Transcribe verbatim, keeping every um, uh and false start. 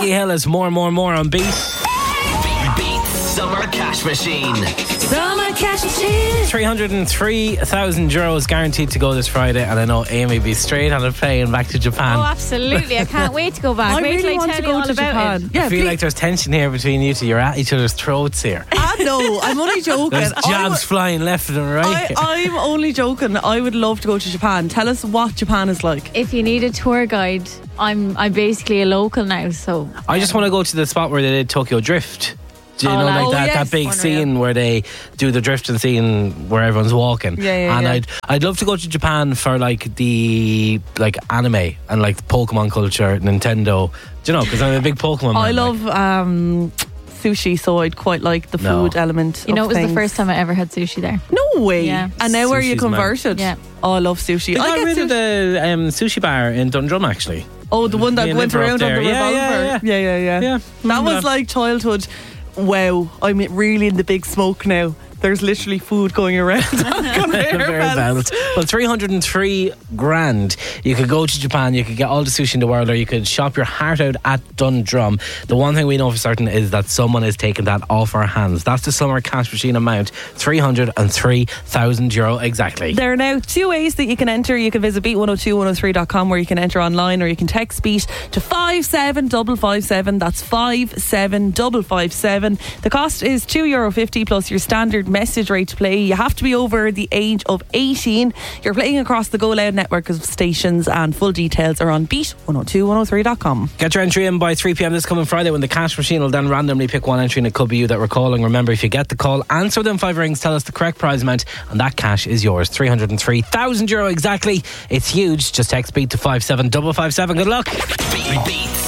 Becky Hill is more, more, more on Beat. Beat Summer Cash Machine. Summer Cash Machine. three hundred three thousand euros guaranteed to go this Friday, and I know Amy will be straight on a plane back to Japan. Oh, absolutely. I can't wait to go back. I wait really till I want tell to you go all to about Japan. it. Yeah, I feel please. like there's tension here between you two. You're at each other's throats here. Ah, no, I'm only joking. There's I jabs would- flying left and I, right. I'm only joking. I would love to go to Japan. Tell us what Japan is like. If you need a tour guide, I'm I'm basically a local now, so I just want to go to the spot where they did Tokyo Drift. Do you Oh, know, like- like Oh, that, yes. that big Unreal. scene where they do the drifting scene where everyone's walking? Yeah, yeah, And yeah. I'd I'd love to go to Japan for like the like anime and like the Pokemon culture, Nintendo. Do you know? Because I'm a big Pokemon. I man, love um, sushi, so I'd quite like the No. food element. you know of it was things. the first time I ever had sushi there. No way. Yeah. And now where are you Sushi's mad. converted? Yeah. Oh, I love sushi. They I got get rid of sushi. the um, sushi bar in Dundrum actually. Oh, the one that Me and went Liv were up around on there. the Yeah, revolver. yeah, yeah, yeah. yeah. Yeah. That was Yeah. like childhood. Wow, I'm really in the big smoke now. There's literally food going around on conveyor Conveyor belts. belt. Well, three hundred three grand. You could go to Japan, you could get all the sushi in the world, or you could shop your heart out at Dundrum. The one thing we know for certain is that someone is taking that off our hands. That's the summer cash machine amount, three hundred three thousand euro exactly. There are now two ways that you can enter. You can visit beat one oh two one oh three dot com where you can enter online, or you can text Beat to five seven five five seven. That's five seven five five seven. The cost is two euro fifty plus your standard message rate to play. You have to be over the age of eighteen. You're playing across the Go Loud network of stations, and full details are on beat one oh two one oh three dot com. Get your entry in by three p.m. this coming Friday, when the cash machine will then randomly pick one entry, and it could be you that we're calling. Remember, if you get the call, answer within five rings, tell us the correct prize amount, and that cash is yours. three hundred three thousand euro exactly. It's huge. Just text Beat to five seven five five seven. Good luck. Beat